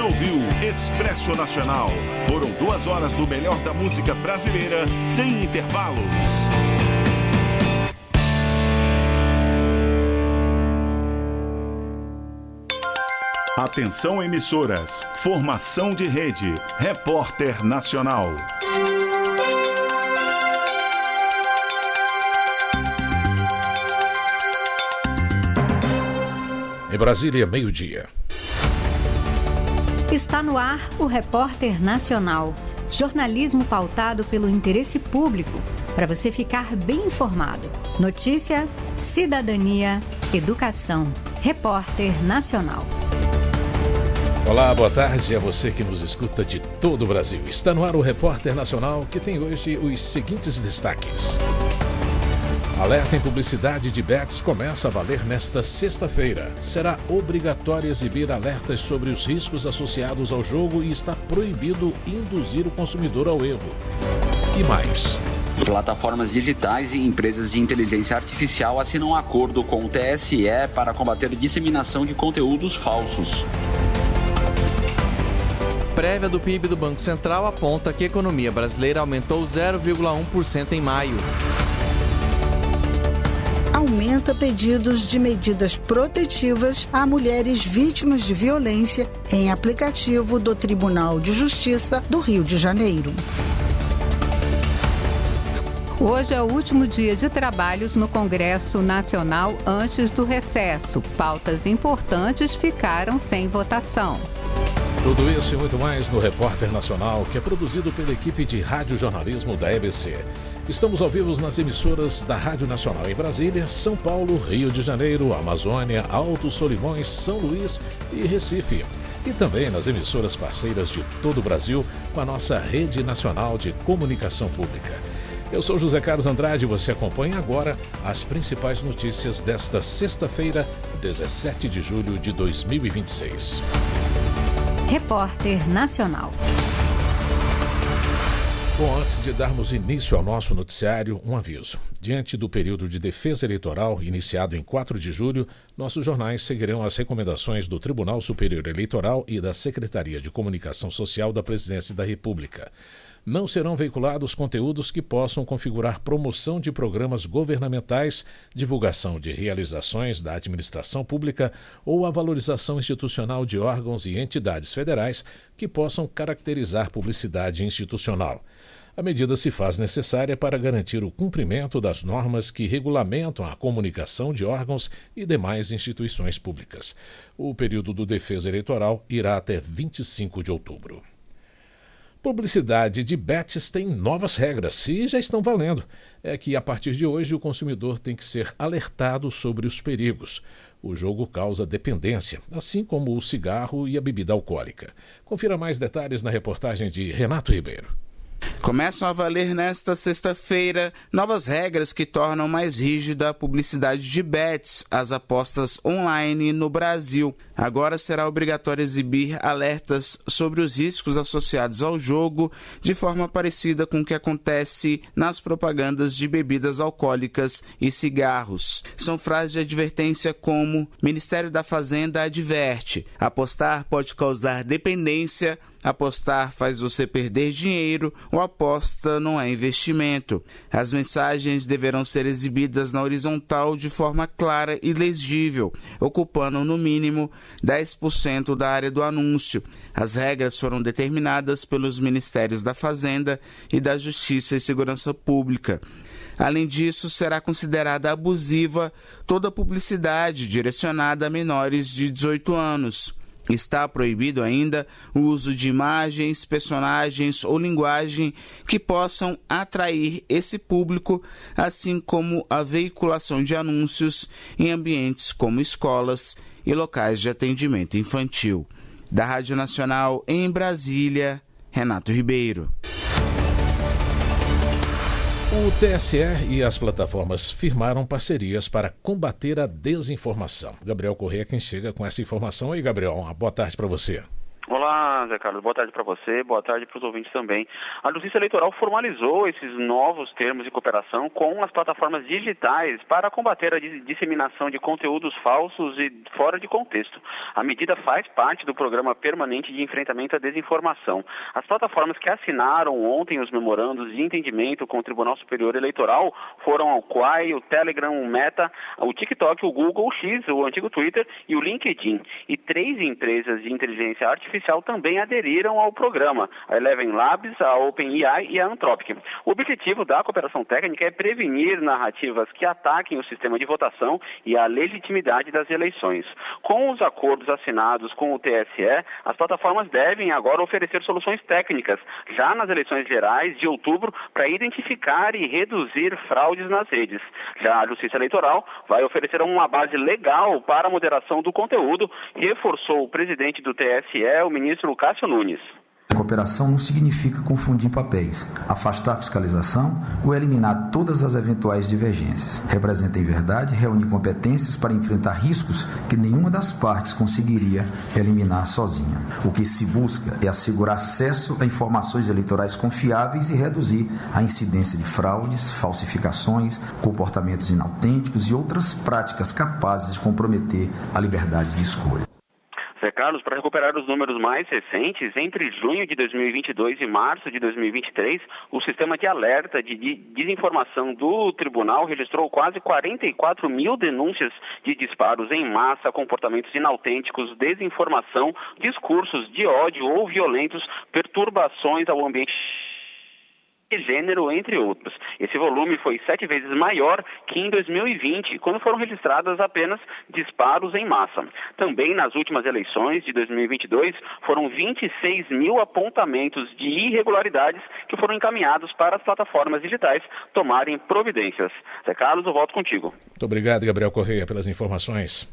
ouviu Expresso Nacional. Foram 2 horas do melhor da música brasileira, sem intervalos. Atenção emissoras, formação de rede, Repórter Nacional. Em Brasília, meio-dia. Está no ar o Repórter Nacional. Jornalismo pautado pelo interesse público, para você ficar bem informado. Notícia, cidadania, educação. Repórter Nacional. Olá, boa tarde a você que nos escuta de todo o Brasil. Está no ar o Repórter Nacional, que tem hoje os seguintes destaques. Alerta em publicidade de bets começa a valer nesta sexta-feira. Será obrigatório exibir alertas sobre os riscos associados ao jogo e está proibido induzir o consumidor ao erro. E mais. Plataformas digitais e empresas de inteligência artificial assinam um acordo com o TSE para combater a disseminação de conteúdos falsos. Prévia do PIB do Banco Central aponta que a economia brasileira aumentou 0,1% em maio. Aumenta pedidos de medidas protetivas a mulheres vítimas de violência em aplicativo do Tribunal de Justiça do Rio de Janeiro. Hoje é o último dia de trabalhos no Congresso Nacional antes do recesso. Pautas importantes ficaram sem votação. Tudo isso e muito mais no Repórter Nacional, que é produzido pela equipe de radiojornalismo da EBC. Estamos ao vivo nas emissoras da Rádio Nacional em Brasília, São Paulo, Rio de Janeiro, Amazônia, Alto Solimões, São Luís e Recife. E também nas emissoras parceiras de todo o Brasil, com a nossa Rede Nacional de Comunicação Pública. Eu sou José Carlos Andrade e você acompanha agora as principais notícias desta sexta-feira, 17 de julho de 2026. Repórter Nacional. Bom, antes de darmos início ao nosso noticiário, um aviso. Diante do período de defesa eleitoral, iniciado em 4 de julho, nossos jornais seguirão as recomendações do Tribunal Superior Eleitoral e da Secretaria de Comunicação Social da Presidência da República. Não serão veiculados conteúdos que possam configurar promoção de programas governamentais, divulgação de realizações da administração pública ou a valorização institucional de órgãos e entidades federais que possam caracterizar publicidade institucional. A medida se faz necessária para garantir o cumprimento das normas que regulamentam a comunicação de órgãos e demais instituições públicas. O período do defesa eleitoral irá até 25 de outubro. Publicidade de bets tem novas regras e já estão valendo. É que, a partir de hoje, o consumidor tem que ser alertado sobre os perigos. O jogo causa dependência, assim como o cigarro e a bebida alcoólica. Confira mais detalhes na reportagem de Renato Ribeiro. Começam a valer nesta sexta-feira novas regras que tornam mais rígida a publicidade de bets, as apostas online no Brasil. Agora será obrigatório exibir alertas sobre os riscos associados ao jogo, de forma parecida com o que acontece nas propagandas de bebidas alcoólicas e cigarros. São frases de advertência como: Ministério da Fazenda adverte, apostar pode causar dependência, apostar faz você perder dinheiro, ou aposta não é investimento. As mensagens deverão ser exibidas na horizontal de forma clara e legível, ocupando no mínimo 10% da área do anúncio. As regras foram determinadas pelos Ministérios da Fazenda e da Justiça e Segurança Pública. Além disso, será considerada abusiva toda publicidade direcionada a menores de 18 anos. Está proibido ainda o uso de imagens, personagens ou linguagem que possam atrair esse público, assim como a veiculação de anúncios em ambientes como escolas e locais de atendimento infantil. Da Rádio Nacional em Brasília, Renato Ribeiro. O TSE e as plataformas firmaram parcerias para combater a desinformação. Gabriel Corrêa quem chega com essa informação. Aí, Gabriel, uma boa tarde para você. Olá, Zé Carlos. Boa tarde para você, boa tarde para os ouvintes também. A Justiça Eleitoral formalizou esses novos termos de cooperação com as plataformas digitais para combater a disseminação de conteúdos falsos e fora de contexto. A medida faz parte do Programa Permanente de Enfrentamento à Desinformação. As plataformas que assinaram ontem os memorandos de entendimento com o Tribunal Superior Eleitoral foram o Quai, o Telegram, o Meta, o TikTok, o Google, o X, o antigo Twitter e o LinkedIn. E 3 empresas de inteligência artificial também aderiram ao programa, a Eleven Labs, a OpenAI e a Anthropic. O objetivo da cooperação técnica é prevenir narrativas que ataquem o sistema de votação e a legitimidade das eleições. Com os acordos assinados com o TSE, as plataformas devem agora oferecer soluções técnicas, já nas eleições gerais de outubro, para identificar e reduzir fraudes nas redes. Já a Justiça Eleitoral vai oferecer uma base legal para a moderação do conteúdo, reforçou o presidente do TSE, o ministro Cássio Nunes. Cooperação não significa confundir papéis, afastar a fiscalização ou eliminar todas as eventuais divergências. Representa, em verdade, reunir competências para enfrentar riscos que nenhuma das partes conseguiria eliminar sozinha. O que se busca é assegurar acesso a informações eleitorais confiáveis e reduzir a incidência de fraudes, falsificações, comportamentos inautênticos e outras práticas capazes de comprometer a liberdade de escolha. Zé Carlos, para recuperar os números mais recentes, entre junho de 2022 e março de 2023, o sistema de alerta de desinformação do tribunal registrou quase 44 mil denúncias de disparos em massa, comportamentos inautênticos, desinformação, discursos de ódio ou violentos, perturbações ao ambiente de gênero, entre outros. Esse volume foi 7 vezes maior que em 2020, quando foram registrados apenas disparos em massa. Também nas últimas eleições de 2022, foram 26 mil apontamentos de irregularidades que foram encaminhados para as plataformas digitais tomarem providências. Zé Carlos, eu volto contigo. Muito obrigado, Gabriel Correia, pelas informações.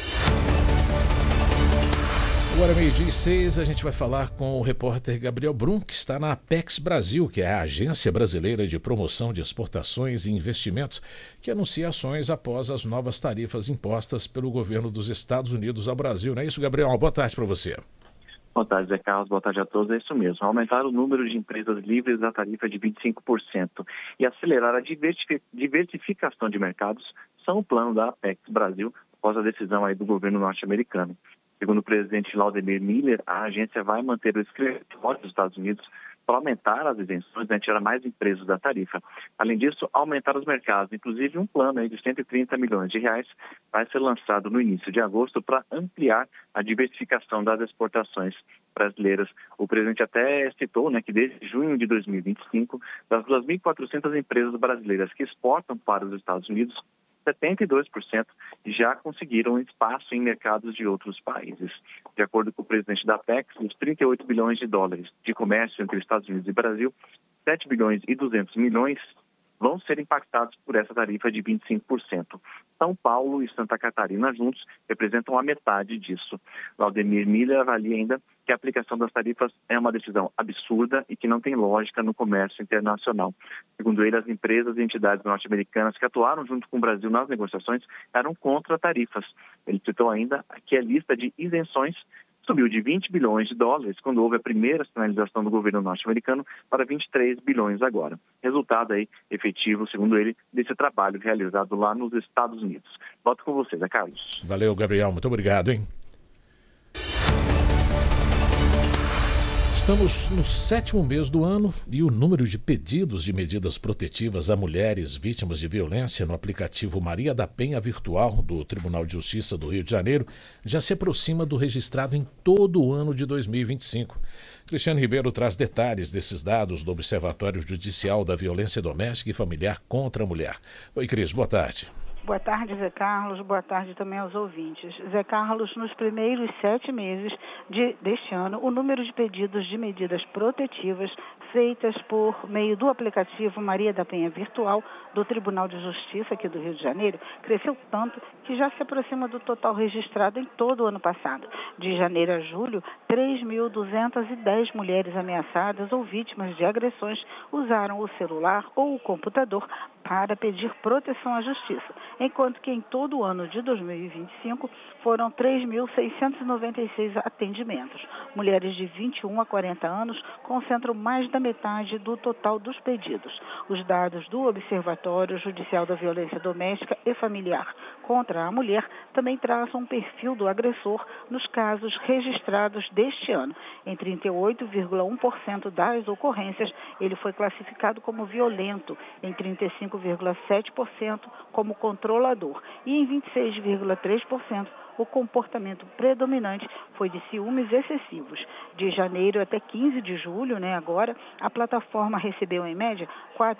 Agora, 12:06, a gente vai falar com o repórter Gabriel Brum, que está na Apex Brasil, que é a Agência Brasileira de Promoção de Exportações e Investimentos, que anuncia ações após as novas tarifas impostas pelo governo dos Estados Unidos ao Brasil. Não é isso, Gabriel? Boa tarde para você. Boa tarde, Zé Carlos. Boa tarde a todos. É isso mesmo. Aumentar o número de empresas livres da tarifa de 25% e acelerar a diversificação de mercados são o plano da Apex Brasil após a decisão aí do governo norte-americano. Segundo o presidente Laudemir Miller, a agência vai manter o escritório dos Estados Unidos para aumentar as isenções, né, tirar mais empresas da tarifa. Além disso, aumentar os mercados. Inclusive, um plano aí de 130 milhões de reais vai ser lançado no início de agosto para ampliar a diversificação das exportações brasileiras. O presidente até citou, né, que desde junho de 2025, das 2.400 empresas brasileiras que exportam para os Estados Unidos, 72% já conseguiram espaço em mercados de outros países. De acordo com o presidente da Apex, os 38 bilhões de dólares de comércio entre Estados Unidos e Brasil, 7 bilhões e 200 milhões vão ser impactados por essa tarifa de 25%. São Paulo e Santa Catarina juntos representam a metade disso. Laudemir Miller avalia ainda que a aplicação das tarifas é uma decisão absurda e que não tem lógica no comércio internacional. Segundo ele, as empresas e entidades norte-americanas que atuaram junto com o Brasil nas negociações eram contra tarifas. Ele citou ainda que a lista de isenções subiu de 20 bilhões de dólares quando houve a primeira sinalização do governo norte-americano para 23 bilhões agora. Resultado aí efetivo, segundo ele, desse trabalho realizado lá nos Estados Unidos. Volto com vocês, Carlos. Valeu, Gabriel. Muito obrigado, hein? Estamos no 7º mês do ano e o número de pedidos de medidas protetivas a mulheres vítimas de violência no aplicativo Maria da Penha Virtual do Tribunal de Justiça do Rio de Janeiro já se aproxima do registrado em todo o ano de 2025. Cristiano Ribeiro traz detalhes desses dados do Observatório Judicial da Violência Doméstica e Familiar contra a Mulher. Oi, Cris, boa tarde. Boa tarde, Zé Carlos. Boa tarde também aos ouvintes. Zé Carlos, nos primeiros 7 meses deste ano, o número de pedidos de medidas protetivas feitas por meio do aplicativo Maria da Penha Virtual do Tribunal de Justiça aqui do Rio de Janeiro cresceu tanto que já se aproxima do total registrado em todo o ano passado. De janeiro a julho, 3.210 mulheres ameaçadas ou vítimas de agressões usaram o celular ou o computador para pedir proteção à justiça, enquanto que em todo o ano de 2025 foram 3.696 atendimentos. Mulheres de 21 a 40 anos concentram mais da metade do total dos pedidos. Os dados do Observatório Judicial da Violência Doméstica e Familiar contra a Mulher também traçam um perfil do agressor nos casos registrados deste ano. Em 38,1% das ocorrências, ele foi classificado como violento, em 35,7% como controlador e em 26,3% o comportamento predominante foi de ciúmes excessivos. De janeiro até 15 de julho, agora, a plataforma recebeu, em média,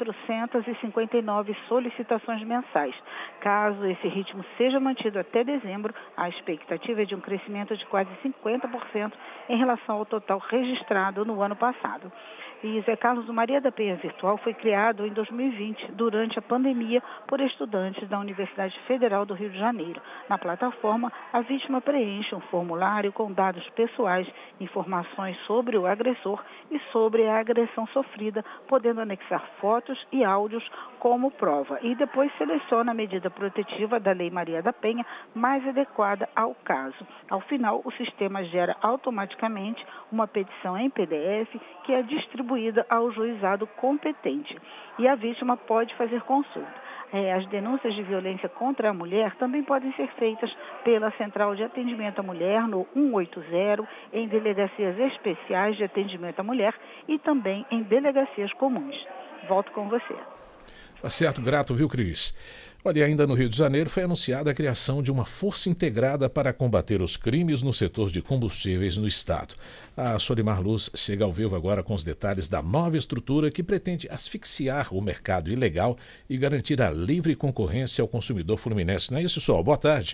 459 solicitações mensais. Caso esse ritmo seja mantido até dezembro, a expectativa é de um crescimento de quase 50% em relação ao total registrado no ano passado. E Zé Carlos, o Maria da Penha Virtual foi criado em 2020, durante a pandemia, por estudantes da Universidade Federal do Rio de Janeiro. Na plataforma, a vítima preenche um formulário com dados pessoais, informações sobre o agressor e sobre a agressão sofrida, podendo anexar fotos e áudios como prova. E depois seleciona a medida protetiva da Lei Maria da Penha mais adequada ao caso. Ao final, o sistema gera automaticamente uma petição em PDF que é distribuída ao juizado competente. E a vítima pode fazer consulta. As denúncias de violência contra a mulher também podem ser feitas pela Central de Atendimento à Mulher no 180, em delegacias especiais de atendimento à mulher e também em delegacias comuns. Volto com você. Tá certo, grato, viu, Cris? Olha, ainda no Rio de Janeiro foi anunciada a criação de uma força integrada para combater os crimes no setor de combustíveis no estado. A Solimar Luz chega ao vivo agora com os detalhes da nova estrutura que pretende asfixiar o mercado ilegal e garantir a livre concorrência ao consumidor fluminense. Não é isso, Sol? Boa tarde.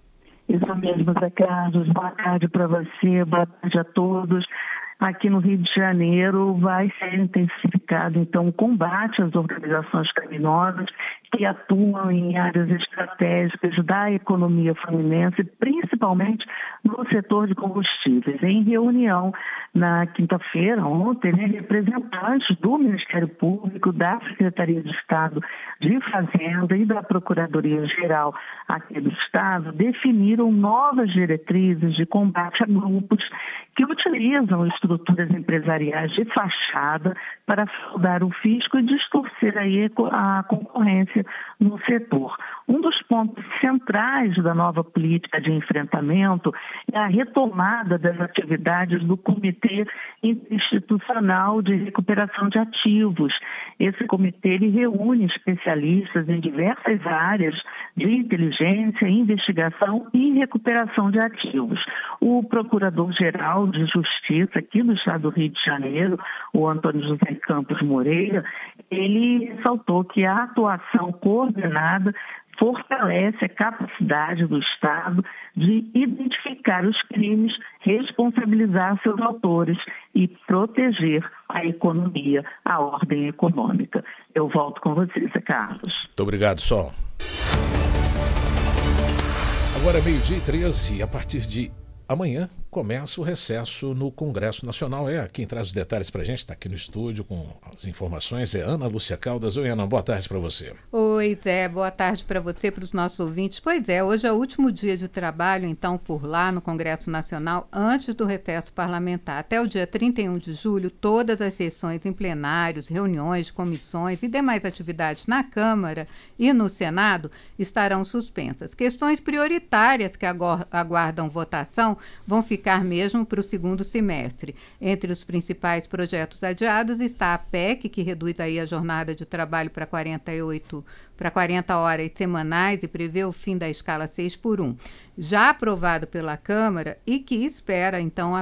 Isso mesmo, Zé Carlos. Boa tarde para você, boa tarde a todos. Aqui no Rio de Janeiro vai ser intensificado, então, o combate às organizações criminosas que atuam em áreas estratégicas da economia fluminense, principalmente no setor de combustíveis. Em reunião na quinta-feira, ontem, representantes do Ministério Público, da Secretaria de Estado de Fazenda e da Procuradoria-Geral aqui do Estado definiram novas diretrizes de combate a grupos que utilizam estruturas empresariais de fachada para fraudar o fisco e distorcer aí a concorrência no setor. Um dos pontos centrais da nova política de enfrentamento é a retomada das atividades do Comitê Interinstitucional de Recuperação de Ativos. Esse comitê ele reúne especialistas em diversas áreas de inteligência, investigação e recuperação de ativos. O Procurador-Geral de Justiça aqui do Estado do Rio de Janeiro, o Antônio José Campos Moreira, ele ressaltou que a atuação coordenada fortalece a capacidade do Estado de identificar os crimes, responsabilizar seus autores e proteger a economia, a ordem econômica. Eu volto com você, Zé Carlos. Muito obrigado, Sol. Agora, 12h13, a partir de amanhã começa o recesso no Congresso Nacional. Quem traz os detalhes para a gente está aqui no estúdio com as informações é Ana Lúcia Caldas. Oi, Ana, boa tarde para você. Oi, Zé, boa tarde para você e para os nossos ouvintes. Pois é, hoje é o último dia de trabalho, então, por lá no Congresso Nacional, antes do recesso parlamentar. Até o dia 31 de julho, todas as sessões em plenários, reuniões de comissões e demais atividades na Câmara e no Senado estarão suspensas. Questões prioritárias que aguardam votação vão ficar mesmo para o segundo semestre. Entre os principais projetos adiados está a PEC, que reduz aí a jornada de trabalho para 40 horas semanais e prevê o fim da escala 6x1. Já aprovado pela Câmara e que espera, então, a